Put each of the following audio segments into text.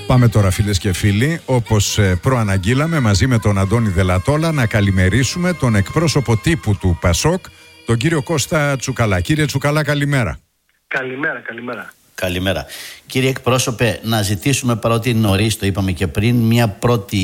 Πάμε τώρα, φίλες και φίλοι, όπως προαναγγείλαμε, μαζί με τον Αντώνη Δελατόλα να καλημερίσουμε τον εκπρόσωπο τύπου του ΠΑΣΟΚ, τον κύριο Κώστα Τσουκαλά. Κύριε Τσουκαλά, καλημέρα. Καλημέρα. Καλημέρα. Κύριε εκπρόσωπε, να ζητήσουμε, παρότι είναι νωρίς, το είπαμε και πριν, μια πρώτη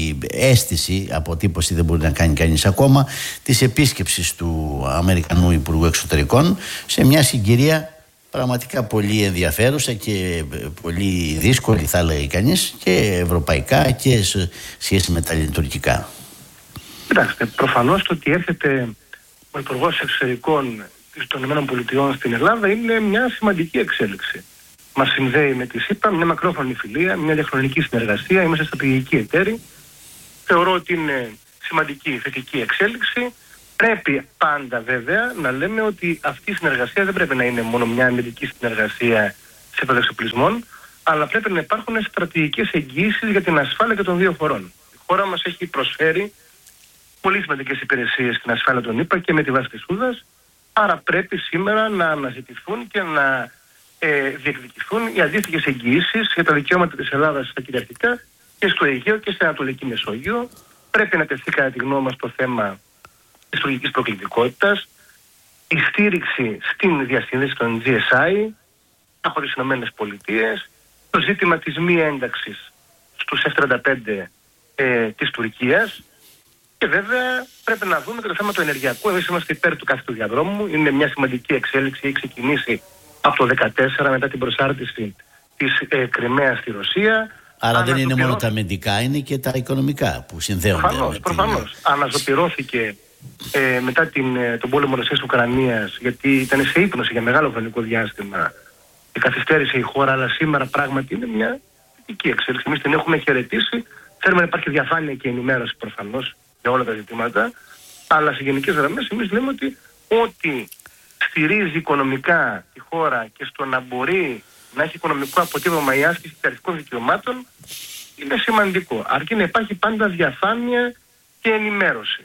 αίσθηση, αποτύπωση δεν μπορεί να κάνει κανείς ακόμα, της επίσκεψης του Αμερικανού Υπουργού Εξωτερικών σε μια συγκυρία πραγματικά πολύ ενδιαφέρουσα και πολύ δύσκολη, θα λέει κανείς, και ευρωπαϊκά και σε σχέση με τα λειτουργικά. Κοιτάξτε, προφανώς το ότι έρχεται ο Υπουργός Εξωτερικών των ΗΠΑ στην Ελλάδα είναι μια σημαντική εξέλιξη. Μας συνδέει με τη ΣΥΠΑ, μια μακρόχρονη φιλία, μια διαχρονική συνεργασία, είμαστε στρατηγικοί εταίροι. Θεωρώ ότι είναι σημαντική, θετική εξέλιξη. Πρέπει πάντα βέβαια να λέμε ότι αυτή η συνεργασία δεν πρέπει να είναι μόνο μια αμυντική συνεργασία σε επίπεδο εξοπλισμών, αλλά πρέπει να υπάρχουν στρατηγικές εγγύησεις για την ασφάλεια και των δύο χωρών. Η χώρα μας έχει προσφέρει πολύ σημαντικές υπηρεσίες στην ασφάλεια των ΗΠΑ και με τη βάση της Σούδας, άρα πρέπει σήμερα να αναζητηθούν και να διεκδικηθούν οι αντίστοιχες εγγυήσεις για τα δικαιώματα της Ελλάδας στα κυριαρχικά και στο Αιγαίο και στην Ανατολική Μεσόγειο. Πρέπει να τεθεί κατά τη γνώμη μας το θέμα της λογικής προκλητικότητας, η στήριξη στην διασύνδεση των GSI από τις ΗΠΑ, το ζήτημα της μη ένταξης στους F-35 της Τουρκίας και βέβαια πρέπει να δούμε και το θέμα του ενεργειακού. Εμείς είμαστε υπέρ του κάθετου διαδρόμου, είναι μια σημαντική εξέλιξη, έχει ξεκινήσει από το 2014 μετά την προσάρτηση της Κριμαίας στη Ρωσία. Άρα δεν είναι μόνο τα αμυντικά, είναι και τα οικονομικά που συνδέονται. Προφανώς. Αναζωπηρώθηκε μετά τον πόλεμο Ρωσίας-Ουκρανίας, γιατί ήταν σε ύπνωση για μεγάλο χρονικό διάστημα και καθυστέρησε η χώρα, αλλά σήμερα πράγματι είναι μια θετική εξέλιξη. Εμείς την έχουμε χαιρετήσει. Θέλουμε να υπάρχει διαφάνεια και ενημέρωση προφανώς για όλα τα ζητήματα, αλλά σε γενικές γραμμές εμείς λέμε ότι ό,τι στηρίζει οικονομικά τη χώρα και στο να μπορεί να έχει οικονομικό αποτύπωμα η άσκηση κυριαρχικών δικαιωμάτων είναι σημαντικό. Αρκεί να υπάρχει πάντα διαφάνεια και ενημέρωση.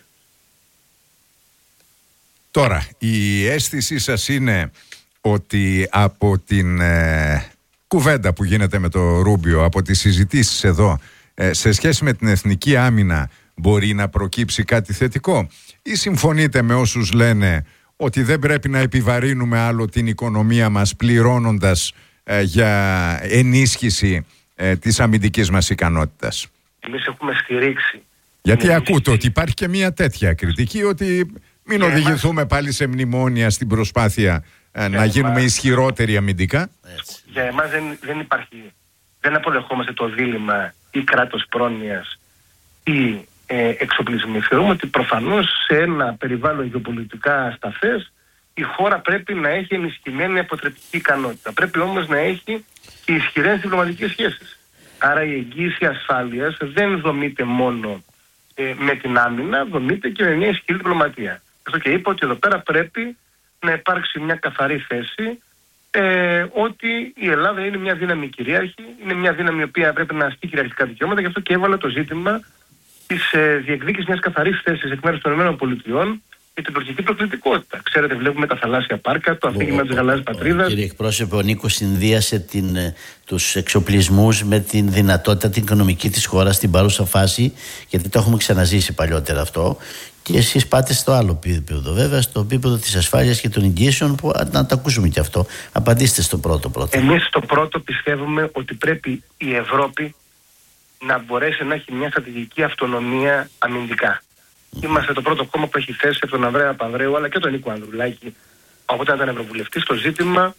Τώρα, η αίσθησή σας είναι ότι από την κουβέντα που γίνεται με το Ρούμπιο, από τις συζητήσεις εδώ, σε σχέση με την εθνική άμυνα μπορεί να προκύψει κάτι θετικό, ή συμφωνείτε με όσους λένε ότι δεν πρέπει να επιβαρύνουμε άλλο την οικονομία μας πληρώνοντας για ενίσχυση της αμυντικής μας ικανότητας? Εμείς έχουμε στηρίξει. Γιατί ακούτε ότι υπάρχει και μια τέτοια κριτική, ότι μην οδηγηθούμε πάλι σε μνημόνια στην προσπάθεια να γίνουμε ισχυρότεροι αμυντικά. Για εμάς δεν υπάρχει, δεν αποδεχόμαστε το δίλημμα ή κράτος πρόνοιας ή εξοπλισμοί. Θεωρούμε ότι προφανώς σε ένα περιβάλλον γεωπολιτικά ασταθές η χώρα πρέπει να έχει ενισχυμένη αποτρεπτική ικανότητα. Πρέπει όμως να έχει και ισχυρές διπλωματικές σχέσεις. Άρα η εγγύηση ασφάλειας δεν δομείται μόνο με την άμυνα, δομείται και με μια ισχυρή διπλωματία. Αυτό και είπα ότι εδώ πέρα πρέπει να υπάρξει μια καθαρή θέση ότι η Ελλάδα είναι μια δύναμη κυρίαρχη, είναι μια δύναμη η οποία πρέπει να ασκεί κυριαρχικά δικαιώματα, γι' αυτό και έβαλα το ζήτημα της διεκδίκησης μιας καθαρής θέσης εκ μέρους των ΗΠΑ για την τουρκική προκλητικότητα. Ξέρετε, βλέπουμε τα θαλάσσια πάρκα, το αφήγημα της γαλάζιας πατρίδας. Κύριε εκπρόσωπε, ο Νίκος συνδύασε τους εξοπλισμούς με την δυνατότητα την οικονομική της χώρας στην παρούσα φάση, γιατί το έχουμε ξαναζήσει παλιότερα αυτό. Και εσείς πάτε στο άλλο επίπεδο, βέβαια, στο επίπεδο της ασφάλειας και των εγγύσεων, που να το ακούσουμε και αυτό. Απαντήστε στο πρώτο. Εμείς στο πρώτο πιστεύουμε ότι πρέπει η Ευρώπη να μπορέσει να έχει μια στρατηγική αυτονομία αμυντικά. Είμαστε το πρώτο κόμμα που έχει θέσει από τον Ανδρέα Παπανδρέου αλλά και τον Νίκο Ανδρουλάκη, όταν ήταν ευρωβουλευτής, στο ζήτημα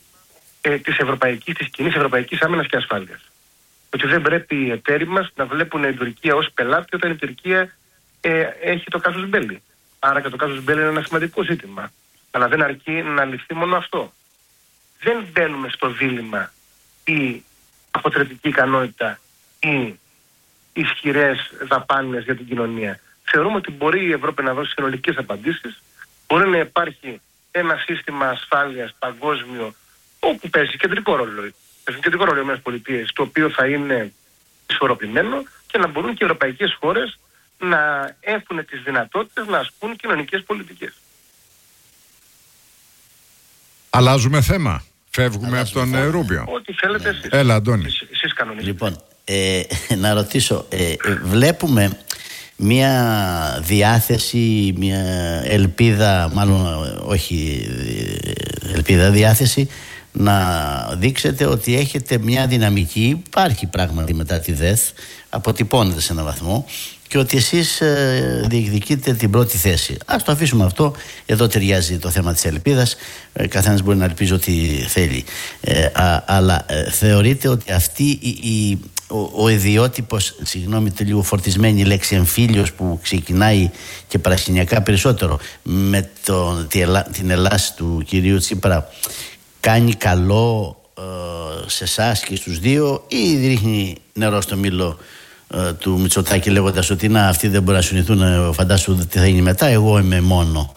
της κοινής ευρωπαϊκής άμυνας και ασφάλειας. Ότι δεν πρέπει οι εταίροι μας να βλέπουν την Τουρκία ως πελάτη όταν η Τουρκία έχει το κάσους μπέλι. Άρα και το κάσους μπέλι είναι ένα σημαντικό ζήτημα. Αλλά δεν αρκεί να ληφθεί μόνο αυτό. Δεν μπαίνουμε στο δίλημμα η αποτρεπτική ικανότητα ή ισχυρές δαπάνες για την κοινωνία. Θεωρούμε ότι μπορεί η Ευρώπη να δώσει συνολικές απαντήσεις, μπορεί να υπάρχει ένα σύστημα ασφάλειας παγκόσμιο όπου παίζει κεντρικό ρόλο. Παίζει κεντρικό ρόλο οι ΗΠΑ, το οποίο θα είναι ισορροπημένο και να μπορούν και οι ευρωπαϊκές χώρες να έχουν τις δυνατότητες να ασκούν κοινωνικές πολιτικές. Αλλάζουμε θέμα. Φεύγουμε από τον Ρούμπιο. Ό,τι θέλετε εσείς. Έλα, Αντώνη. Εσείς κανονίζετε. Λοιπόν, να ρωτήσω, βλέπουμε μια διάθεση, μια ελπίδα, μάλλον όχι ελπίδα, διάθεση να δείξετε ότι έχετε μια δυναμική, υπάρχει πράγματι μετά τη ΔΕΘ, αποτυπώνεται σε έναν βαθμό, και ότι εσείς διεκδικείτε την πρώτη θέση. Ας το αφήσουμε αυτό. Εδώ ταιριάζει το θέμα της ελπίδας. Καθένας μπορεί να ελπίζει ό,τι θέλει. Αλλά θεωρείτε ότι αυτή ο ιδιότυπος, συγγνώμη, το λίγο φορτισμένη λέξη εμφύλιος, που ξεκινάει και παρασκηνιακά περισσότερο με την Ελλάς του κυρίου Τσίπρα, κάνει καλό σε εσάς και στους δύο, ή ρίχνει νερό στο μήλο του Μητσοτάκη, λέγοντας ότι αυτοί δεν μπορούν να συνοηθούν, φαντάσου τι θα γίνει μετά, εγώ είμαι μόνο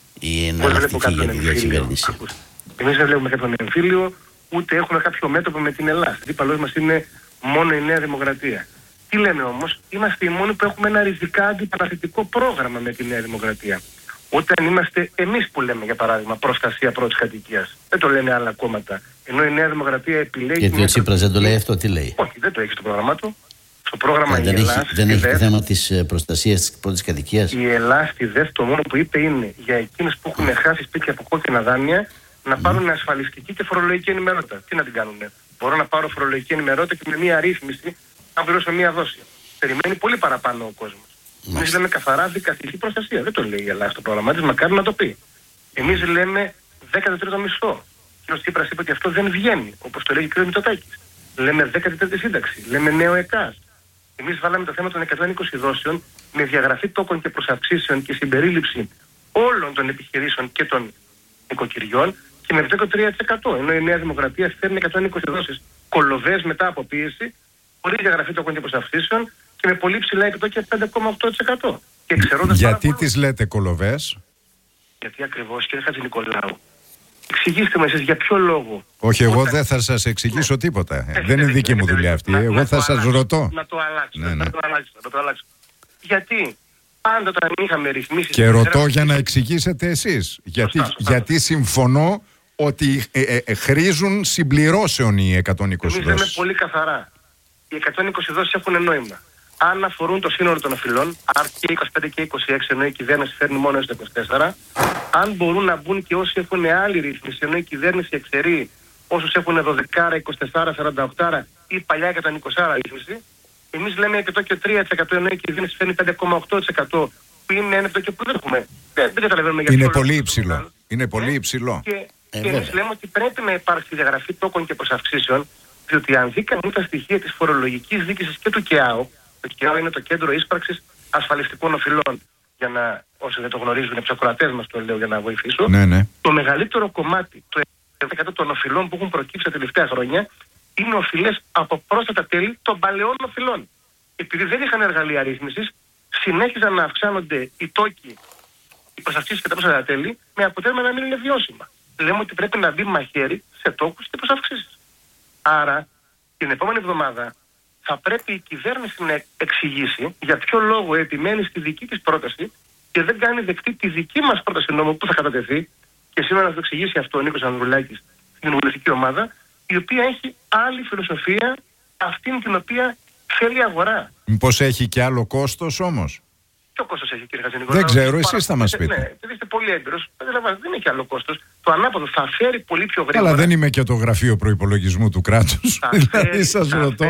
η εναλλακτική για τη διακυβέρνηση. Εμείς δεν βλέπουμε κάποιον εμφύλιο, ούτε έχουμε κάποιο μέτωπο με την Ελλάδα. Αντίπαλός μας είναι μόνο η Νέα Δημοκρατία. Τι λέμε όμως? Είμαστε οι μόνοι που έχουμε ένα ριζικά αντιπαραθετικό πρόγραμμα με τη Νέα Δημοκρατία. Όταν είμαστε εμείς που λέμε, για παράδειγμα, προστασία πρώτης κατοικίας. Δεν το λένε άλλα κόμματα. Ενώ η Νέα Δημοκρατία επιλέγει. Γιατί ο Τσίπρας δεν το λέει αυτό, τι λέει? Όχι, δεν το έχει στο πρόγραμμά του. Στο πρόγραμμα δεν έχει το θέμα της προστασίας της πρώτης κατοικίας. Η Ελλάδα στη ΔΕΘ το μόνο που είπε είναι για εκείνες που έχουν χάσει σπίτια από κόκκινα δάνεια να πάρουν ασφαλιστική και φορολογική ενημερότητα. Τι να την κάνουν? Μπορώ να πάρω φορολογική ενημερότητα και με μία ρύθμιση να πληρώσω μία δόση. Περιμένει πολύ παραπάνω ο κόσμος. Εμείς λέμε καθαρά δικαστική προστασία. Δεν το λέει η Ελλάδα στο πρόγραμμά της, μακάρι να το πει. Εμείς λέμε 13ο μισθό. Και ο Τσίπρας είπε ότι αυτό δεν βγαίνει, όπως το λέει ο κ. Μητσοτάκης. Λέμε 13η σύνταξη. Λέμε νέο ΕΚΑΣ. Εμείς βάλαμε το θέμα των 120 δόσεων με διαγραφή τόκων και προσαυξήσεων και συμπερίληψη όλων των επιχειρήσεων και των νοικοκυριών και με 3%. Ενώ η Νέα Δημοκρατία φέρνει 120 δόσεις κολοβές μετά από πίεση, χωρίς διαγραφή τόκων και προσαυξήσεων και με πολύ ψηλά επιτόκια 5,8%. Γιατί τις λέτε κολοβές? Γιατί ακριβώς, κύριε Χατζηνικολάου, εξηγήστε μου εσείς για ποιο λόγο. Όχι, εγώ δεν θα σας εξηγήσω τίποτα. Δεν είναι δική μου δουλειά αυτή. Εγώ θα σας ρωτώ. Να το αλλάξω. Να το αλλάξω. Γιατί πάντα όταν είχαμε ρυθμίσεις. Και ρωτώ για να εξηγήσετε εσείς. Γιατί συμφωνώ ότι χρήζουν συμπληρώσεων οι 120 δόσεις. Εμείς λέμε πολύ καθαρά. Οι 120 δόσεις έχουν νόημα. Αν αφορούν το σύνολο των οφειλών, αν και 25 και 26, ενώ η κυβέρνηση φέρνει μόνο έως το 24, αν μπορούν να μπουν και όσοι έχουν άλλη ρύθμιση, ενώ η κυβέρνηση εξαιρεί όσους έχουν 12, 24, 48 ή παλιά 120 ρύθμιση, εμείς λέμε επιτόκιο 3%, ενώ η κυβέρνηση φέρνει 5,8%, που είναι ένα επιτόκιο που δεν έχουμε. Δεν καταλαβαίνουμε γιατί. Είναι πολύ υψηλό. Είναι πολύ υψηλό. Και εμείς λέμε ότι πρέπει να υπάρξει διαγραφή τόκων και προσαυξήσεων, διότι αν δει κανείς τα στοιχεία της φορολογικής δίκησης και του ΚΕΑΟ, το ΚΕΑΟ είναι το Κέντρο Ίσπραξης Ασφαλιστικών Οφειλών. Για να, όσοι δεν το γνωρίζουν, τους ακροατές μας το λέω για να βοηθήσω. Ναι. Το μεγαλύτερο κομμάτι, το 100% των οφειλών που έχουν προκύψει τα τελευταία χρόνια, είναι οφειλές από πρόσθετα τέλη των παλαιών οφειλών. Επειδή δεν είχαν εργαλεία ρύθμισης, συνέχιζαν να αυξάνονται οι τόκοι, οι προσαυξήσεις και τα πρόσθετα τέλη, με αποτέλεσμα να μην είναι βιώσιμα. Λέμε ότι πρέπει να μπει μαχαίρι σε τόκους και προσαυξήσεις. Άρα, την επόμενη εβδομάδα θα πρέπει η κυβέρνηση να εξηγήσει για ποιο λόγο επιμένει στη δική της πρόταση και δεν κάνει δεκτή τη δική μας πρόταση νόμου που θα κατατεθεί, και σήμερα να το εξηγήσει αυτό ο Νίκος Ανδρουλάκης στην βουλευτική ομάδα, η οποία έχει άλλη φιλοσοφία, αυτήν την οποία θέλει η αγορά. Μήπως έχει και άλλο κόστος όμως? Ποιο κόστος έχει, κύριε Χατζηνικολάου? Δεν ξέρω, εσείς θα μας πείτε. Ναι, επειδή είστε πολύ έμπειρος, δεν έχει άλλο κόστος. Το ανάποδο θα φέρει πολύ πιο γρήγορα. Αλλά δεν είμαι και το γραφείο προϋπολογισμού του κράτους. Δηλαδή σας ρωτώ.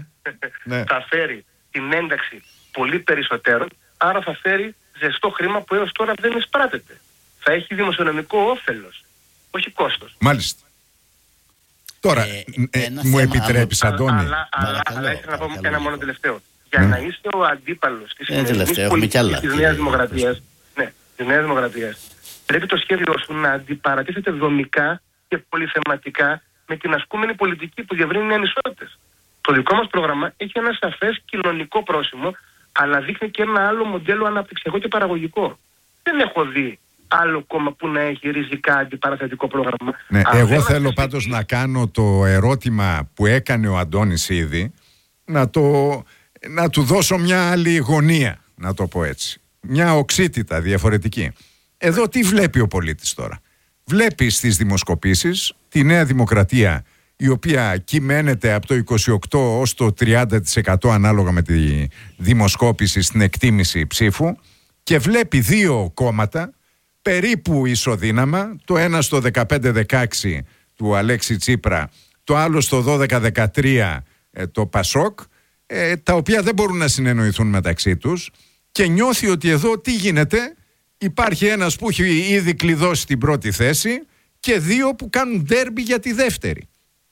Θα φέρει την ένταξη πολύ περισσότερων, άρα θα φέρει ζεστό χρήμα που έως τώρα δεν εισπράτεται. Θα έχει δημοσιονομικό όφελος, όχι κόστος. Μάλιστα. Τώρα, μου επιτρέπεις, Αντώνη? Αλλά ήθελα να πω ένα μόνο τελευταίο. Για να είσαι ο αντίπαλος της Νέας Δημοκρατίας, πρέπει το σχέδιό σου να αντιπαρατίθεται δομικά και πολυθεματικά με την ασκούμενη πολιτική που διευρύνει ανισότητες. Το δικό μας πρόγραμμα έχει ένα σαφές κοινωνικό πρόσημο, αλλά δείχνει και ένα άλλο μοντέλο αναπτυξιακό και παραγωγικό. Δεν έχω δει άλλο κόμμα που να έχει ριζικά αντιπαραθετικό πρόγραμμα. Ναι, εγώ θέλω πάντως να κάνω το ερώτημα που έκανε ο Αντώνης ήδη, να του δώσω μια άλλη γωνία, να το πω έτσι. Μια οξύτητα διαφορετική. Εδώ τι βλέπει ο πολίτης τώρα? Βλέπει στις δημοσκοπήσεις τη Νέα Δημοκρατία, η οποία κυμαίνεται από το 28% ως το 30% ανάλογα με τη δημοσκόπηση στην εκτίμηση ψήφου, και βλέπει δύο κόμματα περίπου ισοδύναμα, το ένα στο 15-16 του Αλέξη Τσίπρα, το άλλο στο 12-13 το Πασόκ, τα οποία δεν μπορούν να συνεννοηθούν μεταξύ τους, και νιώθει ότι εδώ τι γίνεται? Υπάρχει ένας που έχει ήδη κλειδώσει την πρώτη θέση και δύο που κάνουν ντέρμπι για τη δεύτερη.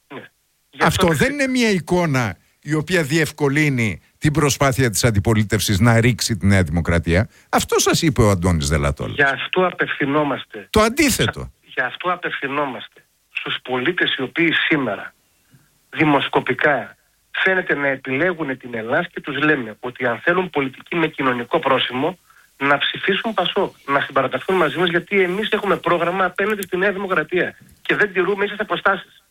Αυτό δεν είναι μια εικόνα η οποία διευκολύνει την προσπάθεια της αντιπολίτευσης να ρίξει τη Νέα Δημοκρατία. Αυτό σας είπε ο Αντώνης Δελατόλας. Γι' αυτό απευθυνόμαστε. Το αντίθετο. Γι' αυτό απευθυνόμαστε στους πολίτες οι οποίοι σήμερα δημοσκοπικά φαίνεται να επιλέγουν την Ελλάδα και τους λέμε ότι αν θέλουν πολιτική με κοινωνικό πρόσημο, να ψηφίσουν Πασόκ, να συμπαραταχθούν μαζί μας, γιατί εμείς έχουμε πρόγραμμα απέναντι στη Νέα Δημοκρατία και δεν τηρούμε ίσες αποστάσεις.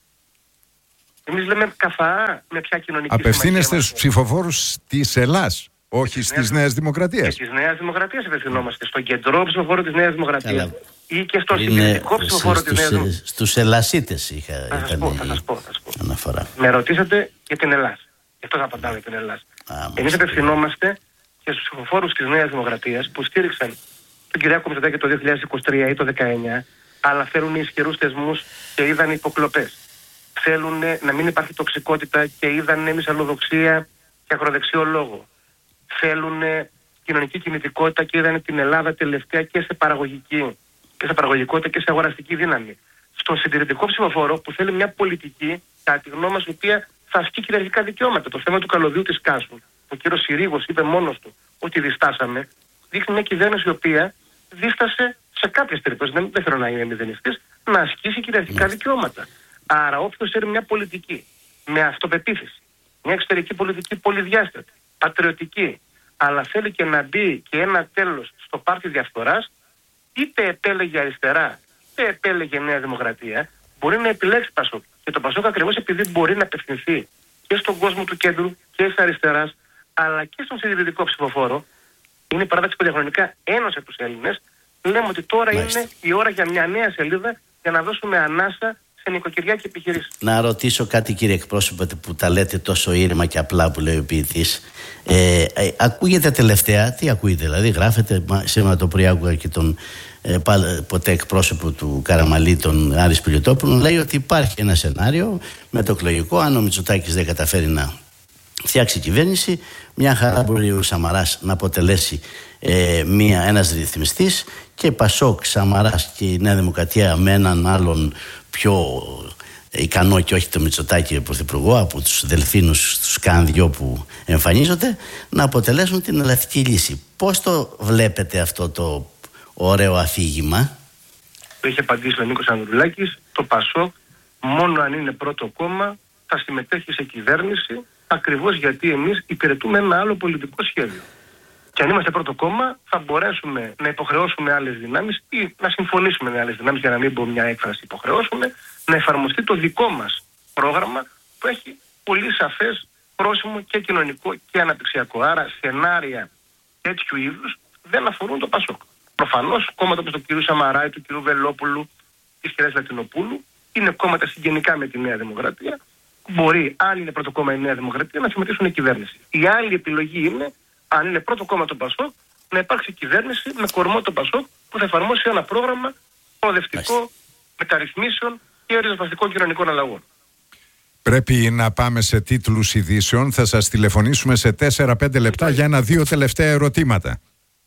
Εμείς λέμε καθαρά με ποια κοινωνική συμμαχία. Απευθύνεστε στους ψηφοφόρους της Ελλάς, όχι της Νέας Δημοκρατίας. Και της Νέας Δημοκρατίας απευθυνόμαστε. Στον κεντρό ψηφοφόρο της Νέας Δημοκρατίας. Ή και στο συντηρητικό ψηφοφόρο της Νέας Δημοκρατίας. Στους Ελλασίτες θα σας πω. Αναφορά. Με ρωτήσατε για την Ελλάδα. Γι' αυτό θα απαντάω για την Ελλάδα. Εμείς απευθυνόμαστε και στους ψηφοφόρους της Νέας Δημοκρατίας που στήριξαν τον Κυριάκο Μητσοτάκη το 2023 ή το 2019, αλλά θέλουν ισχυρούς θεσμούς και είδαν υποκλοπές. Θέλουν να μην υπάρχει τοξικότητα και είδαν μυσαλλοδοξία και ακροδεξιό λόγο. Θέλουν κοινωνική κινητικότητα και είδαν την Ελλάδα τελευταία και σε παραγωγικότητα και σε αγοραστική δύναμη. Στον συντηρητικό ψηφοφόρο που θέλει μια πολιτική, κατά τη γνώμη μας, η οποία θα ασκεί κυριαρχικά δικαιώματα. Το θέμα του καλωδίου της Κάσου, ο κύριος Συρίγος είπε μόνος του ότι διστάσαμε, δείχνει μια κυβέρνηση η οποία δίστασε σε κάποιες περιπτώσεις, δεν θέλω να είναι μηδενιστής, να ασκήσει κυριαρχικά δικαιώματα. Άρα όποιος θέλει μια πολιτική με αυτοπεποίθηση, μια εξωτερική πολιτική πολυδιάστατη, πατριωτική, αλλά θέλει και να μπει και ένα τέλος στο πάρτι διαφθοράς, είτε επέλεγε αριστερά, είτε επέλεγε Νέα Δημοκρατία, μπορεί να επιλέξει Πασόκ. Και το Πασόκ ακριβώς επειδή μπορεί να απευθυνθεί και στον κόσμο του κέντρου και της αριστεράς, αλλά και στον συντηρητικό ψηφοφόρο, είναι η παράταξη που διαχρονικά ένωσε τους Έλληνες. Λέμε ότι τώρα είναι η ώρα για μια νέα σελίδα για να δώσουμε ανάσα σε νοικοκυριά και επιχειρήσεις. Να ρωτήσω κάτι, κύριε εκπρόσωπε, που τα λέτε τόσο ήρεμα και απλά που λέει ο ποιητής. Ακούγεται τελευταία, τι ακούγεται, δηλαδή γράφεται, σήμερα το πρωί άκουγα και τον ποτέ εκπρόσωπο του Καραμαλή, τον Άρη Σπυριτόπουλο, λέει ότι υπάρχει ένα σενάριο με το εκλογικό, αν ο Μητσοτάκης δεν καταφέρει να φτιάξει κυβέρνηση, μια χαρά μπορεί ο Σαμαράς να αποτελέσει ένας ρυθμιστής και Πασόκ, Σαμαράς και η Νέα Δημοκρατία με έναν άλλον πιο ικανό και όχι το Μητσοτάκη πρωθυπουργό από τους δελφίνους, τους καν που εμφανίζονται, να αποτελέσουν την εναλλακτική λύση. Πώς το βλέπετε αυτό το ωραίο αφήγημα? Το είχε απαντήσει ο Νίκος Ανδρουλάκης. Το Πασόκ μόνο αν είναι πρώτο κόμμα θα συμμετέχει σε κυβέρνηση, ακριβώς γιατί εμείς υπηρετούμε ένα άλλο πολιτικό σχέδιο. Και αν είμαστε πρώτο κόμμα θα μπορέσουμε να υποχρεώσουμε άλλες δυνάμεις ή να συμφωνήσουμε με άλλες δυνάμεις, για να μην πω μια έκφραση υποχρεώσουμε, να εφαρμοστεί το δικό μας πρόγραμμα που έχει πολύ σαφές πρόσημο και κοινωνικό και αναπτυξιακό. Άρα σενάρια τέτοιου είδους δεν αφορούν το Πασόκ. Προφανώς κόμματα όπως του κ. Σαμαρά, του κ. Βελόπουλου, της κ. Λατινοπούλου είναι κόμματα συγγενικά με τη Νέα Δημοκρατία. Μπορεί, αν είναι πρώτο κόμμα η Νέα Δημοκρατία, να συμμετέχουν η κυβέρνηση. Η άλλη επιλογή είναι, αν είναι πρώτο κόμμα το Πασόκ, να υπάρξει κυβέρνηση με κορμό το Πασόκ που θα εφαρμόσει ένα πρόγραμμα προοδευτικό μεταρρυθμίσεων και ριζοσπαστικών κοινωνικών αλλαγών. Πρέπει να πάμε σε τίτλους ειδήσεων. Θα σας τηλεφωνήσουμε σε 4-5 λεπτά για 1-2 τελευταία ερωτήματα.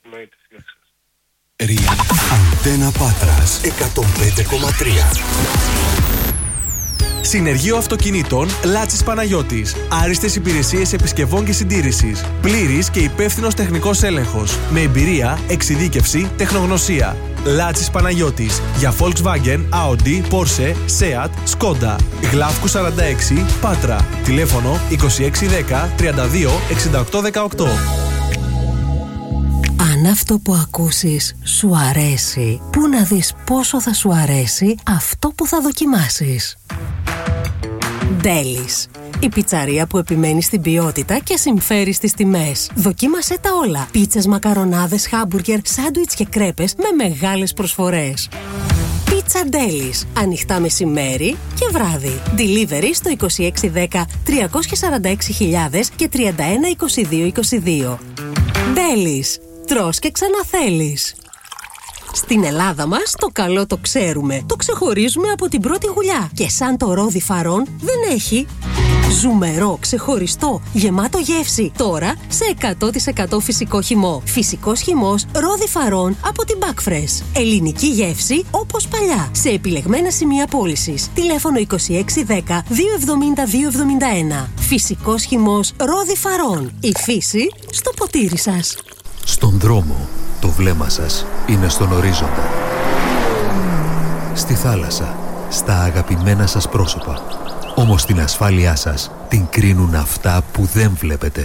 Αντένα Πάτρας 105,3. Συνεργείο Αυτοκινήτων Λάτσης Παναγιώτης. Άριστες υπηρεσίες επισκευών και συντήρησης. Πλήρης και υπεύθυνος τεχνικός έλεγχος. Με εμπειρία, εξειδίκευση, τεχνογνωσία. Λάτσης Παναγιώτης. Για Volkswagen, Audi, Porsche, Seat, Skoda. Γλάφκου 46, Πάτρα. Τηλέφωνο 2610 32 68 18. Αν αυτό που ακούσεις σου αρέσει, πού να δεις πόσο θα σου αρέσει αυτό που θα δοκιμάσεις. Ντέλις. Η πιτσαρία που επιμένει στην ποιότητα και συμφέρει στις τιμές. Δοκίμασέ τα όλα. Πίτσες, μακαρονάδες, χάμπουργκερ, σάντουιτς και κρέπες με μεγάλες προσφορές. Πίτσα Ντέλης. Ανοιχτά μεσημέρι και βράδυ. Delivery στο 2610 346.000 και 312222. Ντέλης. Τρως και ξαναθέλεις. Στην Ελλάδα μας το καλό το ξέρουμε. Το ξεχωρίζουμε από την πρώτη γουλιά. Και σαν το ρόδι φαρών δεν έχει. Ζουμερό, ξεχωριστό, γεμάτο γεύση. Τώρα σε 100% φυσικό χυμό. Φυσικός χυμός ρόδι φαρών από την Backfresh. Ελληνική γεύση όπως παλιά. Σε επιλεγμένα σημεία πώλησης. Τηλέφωνο 2610 270 271. Φυσικός χυμός ρόδι φαρών. Η φύση στο ποτήρι σας. Στον δρόμο, το βλέμμα σας είναι στον ορίζοντα. Στη θάλασσα, στα αγαπημένα σας πρόσωπα. Όμως την ασφάλειά σας την κρίνουν αυτά που δεν βλέπετε.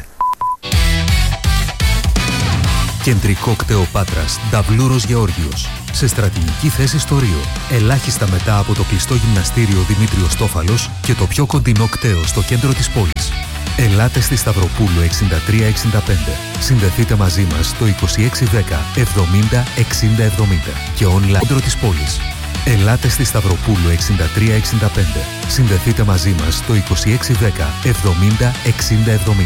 Κεντρικό κτέο Πάτρας, Νταβλούρος Γεώργιος. Σε στρατηγική θέση στο Ρίο. Ελάχιστα μετά από το κλειστό γυμναστήριο Δημήτριος Τόφαλος και το πιο κοντινό κτέο στο κέντρο της πόλης. Ελάτε στη Σταυροπούλου 6365. Συνδεθείτε μαζί μας στο 2610 70 60 70 και online κέντρο της πόλης. Ελάτε στη Σταυροπούλου 6365. Συνδεθείτε μαζί μας στο 2610 70 60 70.